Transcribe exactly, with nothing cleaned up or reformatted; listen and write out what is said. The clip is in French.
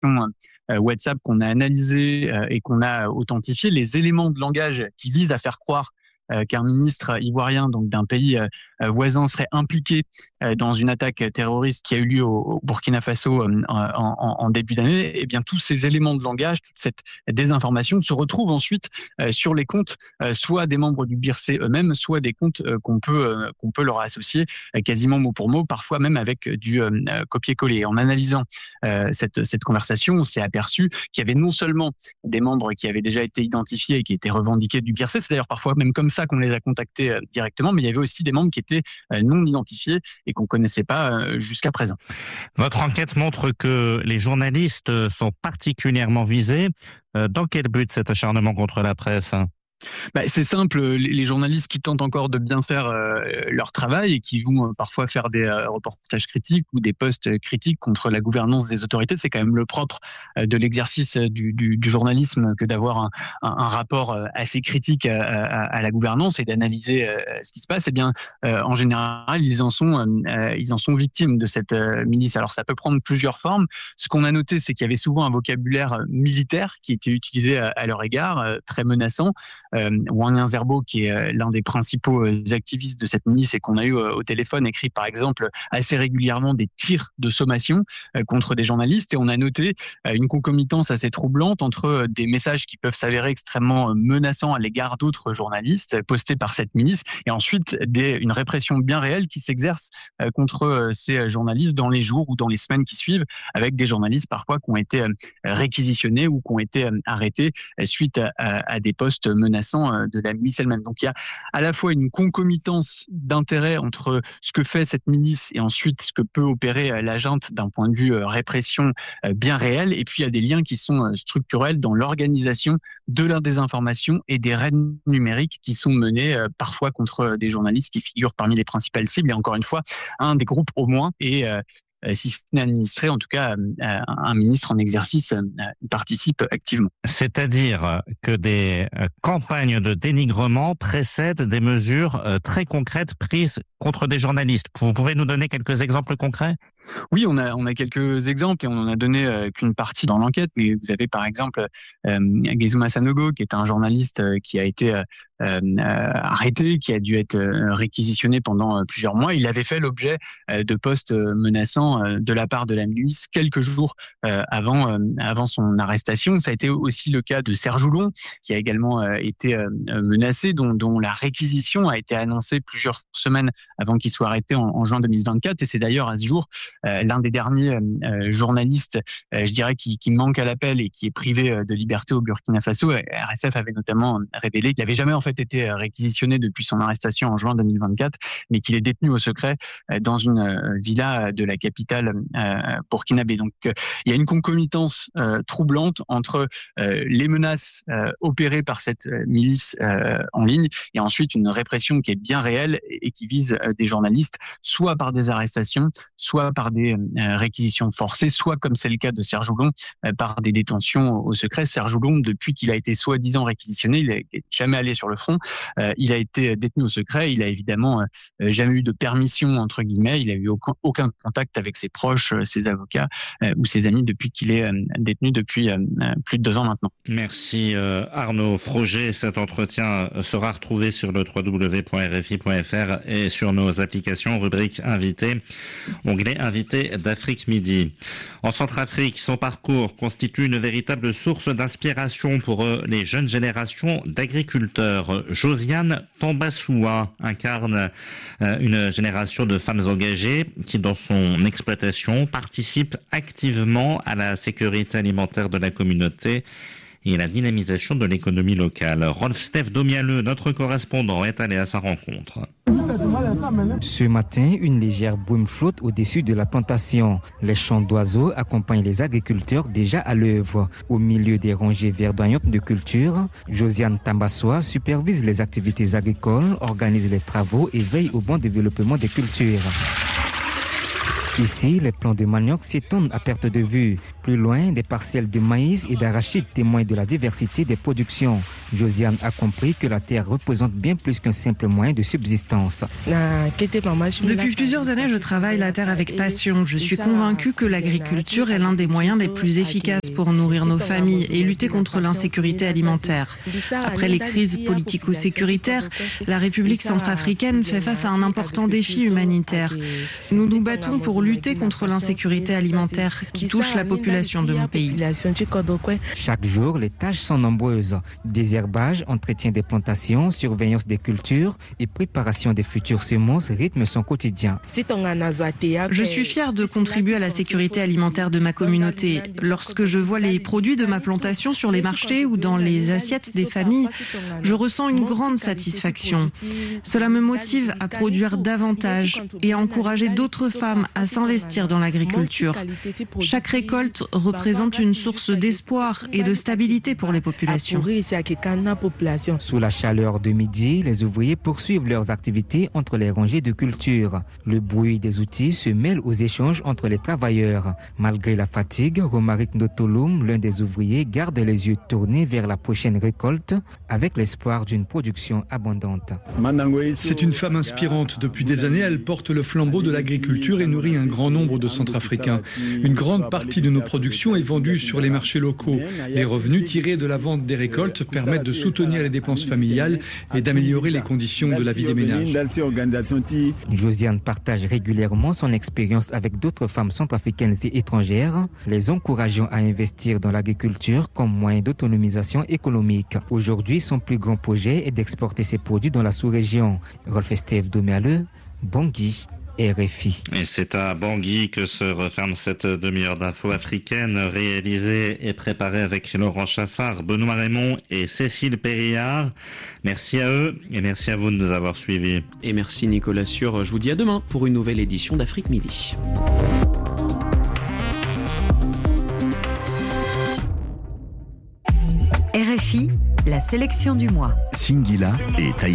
euh, WhatsApp qu'on a analysées euh, et qu'on a authentifiées, les éléments de langage qui visent à faire croire euh, qu'un ministre ivoirien, donc d'un pays euh, voisin, serait impliqué euh, dans une attaque terroriste qui a eu lieu au, au Burkina Faso euh, en, en, en début d'année, eh bien tous ces éléments de langage, toute cette désinformation se retrouvent ensuite euh, sur les comptes, euh, soit des membres du B I R C eux-mêmes, soit des comptes euh, qu'on peut euh, qu'on peut leur associer euh, quasiment mot pour mot, parfois même avec du euh, copier-coller. En analysant euh, cette cette conversation, on s'est aperçu qu'il y avait non seulement des membres qui avaient déjà été identifiés et qui étaient revendiqués du B I R C, c'est d'ailleurs parfois même comme ça qu'on les a contactés euh, directement, mais il y avait aussi des membres qui étaient euh, non identifiés et qu'on connaissait pas euh, jusqu'à présent. Votre enquête montre que les journalistes sont particulièrement visés. Euh, dans quel but cet acharnement contre la presse ? Bah, c'est simple, les journalistes qui tentent encore de bien faire euh, leur travail et qui vont euh, parfois faire des euh, reportages critiques ou des posts critiques contre la gouvernance des autorités, c'est quand même le propre euh, de l'exercice du, du, du journalisme que d'avoir un, un, un rapport euh, assez critique à, à, à la gouvernance et d'analyser euh, ce qui se passe. Eh bien, euh, en général, ils en sont, euh, ils en sont victimes de cette euh, milice. Alors, ça peut prendre plusieurs formes. Ce qu'on a noté, c'est qu'il y avait souvent un vocabulaire militaire qui était utilisé à, à leur égard, euh, très menaçant. Euh, Wanyan Zerbo, qui est euh, l'un des principaux euh, activistes de cette milice et qu'on a eu euh, au téléphone, écrit par exemple assez régulièrement des tirs de sommation euh, contre des journalistes. Et on a noté euh, une concomitance assez troublante entre euh, des messages qui peuvent s'avérer extrêmement euh, menaçants à l'égard d'autres journalistes euh, postés par cette milice et ensuite des, une répression bien réelle qui s'exerce euh, contre euh, ces journalistes dans les jours ou dans les semaines qui suivent, avec des journalistes parfois qui ont été euh, réquisitionnés ou qui ont été euh, arrêtés euh, suite à, à, à des postes menaçants de la milice elle-même. Donc il y a à la fois une concomitance d'intérêts entre ce que fait cette milice et ensuite ce que peut opérer la junte d'un point de vue répression bien réel, et puis il y a des liens qui sont structurels dans l'organisation de la désinformation et des raids numériques qui sont menés parfois contre des journalistes qui figurent parmi les principales cibles, et encore une fois, un des groupes au moins est si ce n'est administré, en tout cas, un ministre en exercice y participe activement. C'est-à-dire que des campagnes de dénigrement précèdent des mesures très concrètes prises contre des journalistes. Vous pouvez nous donner quelques exemples concrets ? Oui, on a on a quelques exemples et on en a donné euh, qu'une partie dans l'enquête. Mais vous avez par exemple euh, Gezuma Sanogo, qui est un journaliste euh, qui a été euh, euh, arrêté, qui a dû être euh, réquisitionné pendant euh, plusieurs mois. Il avait fait l'objet euh, de postes euh, menaçants euh, de la part de la milice quelques jours euh, avant euh, avant son arrestation. Ça a été aussi le cas de Serge Oulon, qui a également euh, été euh, menacé, dont dont la réquisition a été annoncée plusieurs semaines avant qu'il soit arrêté en, en juin deux mille vingt-quatre. Et c'est d'ailleurs à ce jour Euh, l'un des derniers euh, journalistes, euh, je dirais, qui, qui manque à l'appel et qui est privé euh, de liberté au Burkina Faso. R S F avait notamment révélé qu'il n'avait jamais en fait été réquisitionné depuis son arrestation en juin deux mille vingt-quatre, mais qu'il est détenu au secret euh, dans une euh, villa de la capitale euh, burkinabé. Donc, euh, il y a une concomitance euh, troublante entre euh, les menaces euh, opérées par cette euh, milice euh, en ligne et ensuite une répression qui est bien réelle et qui vise euh, des journalistes, soit par des arrestations, soit par des euh, réquisitions forcées, soit, comme c'est le cas de Serge Oulon, euh, par des détentions au secret. Serge Oulon, depuis qu'il a été soi-disant réquisitionné, il n'est jamais allé sur le front, euh, il a été détenu au secret, il a évidemment euh, jamais eu de permission, entre guillemets, il a eu aucun, aucun contact avec ses proches, ses avocats euh, ou ses amis depuis qu'il est euh, détenu depuis euh, plus de deux ans maintenant. Merci euh, Arnaud Froger. Cet entretien sera retrouvé sur le w w w point r f i point f r et sur nos applications, rubrique invité, onglet invité d'Afrique Midi. En Centrafrique, son parcours constitue une véritable source d'inspiration pour les jeunes générations d'agriculteurs. Josiane Tambassoua incarne une génération de femmes engagées qui, dans son exploitation, participent activement à la sécurité alimentaire de la communauté et la dynamisation de l'économie locale. Rolf-Steph Domialeux, notre correspondant, est allé à sa rencontre. Ce matin, une légère brume flotte au-dessus de la plantation. Les chants d'oiseaux accompagnent les agriculteurs déjà à l'œuvre. Au milieu des rangées verdoyantes de culture, Josiane Tambassoua supervise les activités agricoles, organise les travaux et veille au bon développement des cultures. Ici, les plants de manioc s'étendent à perte de vue. Plus loin, des parcelles de maïs et d'arachides témoignent de la diversité des productions. Josiane a compris que la terre représente bien plus qu'un simple moyen de subsistance. Depuis plusieurs années, je travaille la terre avec passion. Je suis convaincue que l'agriculture est l'un des moyens les plus efficaces pour nourrir nos familles et lutter contre l'insécurité alimentaire. Après les crises politico-sécuritaires, la République centrafricaine fait face à un important défi humanitaire. Nous nous battons pour lutter contre l'insécurité alimentaire qui touche la population de mon pays. Chaque jour, les tâches sont nombreuses. Désherbage, entretien des plantations, surveillance des cultures et préparation des futures semences rythment son quotidien. Je suis fière de contribuer à la sécurité alimentaire de ma communauté. Lorsque je vois les produits de ma plantation sur les marchés ou dans les assiettes des familles, je ressens une grande satisfaction. Cela me motive à produire davantage et à encourager d'autres femmes à s'investir dans l'agriculture. Chaque récolte représente une source d'espoir et de stabilité pour les populations. Sous la chaleur de midi, les ouvriers poursuivent leurs activités entre les rangées de culture. Le bruit des outils se mêle aux échanges entre les travailleurs. Malgré la fatigue, Romaric Ndotolum, l'un des ouvriers, garde les yeux tournés vers la prochaine récolte avec l'espoir d'une production abondante. C'est une femme inspirante. Depuis des années, elle porte le flambeau de l'agriculture et nourrit un grand nombre de Centrafricains. Une grande partie de nos productions est vendue sur les marchés locaux. Les revenus tirés de la vente des récoltes permettent de soutenir les dépenses familiales et d'améliorer les conditions de la vie des ménages. Josiane partage régulièrement son expérience avec d'autres femmes centrafricaines et étrangères, les encourageant à investir dans l'agriculture comme moyen d'autonomisation économique. Aujourd'hui, son plus grand projet est d'exporter ses produits dans la sous-région. Rolf Estève Doméaleux, Bangui, R F I. Et c'est à Bangui que se referme cette demi-heure d'info africaine réalisée et préparée avec Laurent Chaffard, Benoît Raymond et Cécile Périllard. Merci à eux et merci à vous de nous avoir suivis. Et merci Nicolas Sûr. Je vous dis à demain pour une nouvelle édition d'Afrique Midi. R F I, la sélection du mois. Singila et Taï.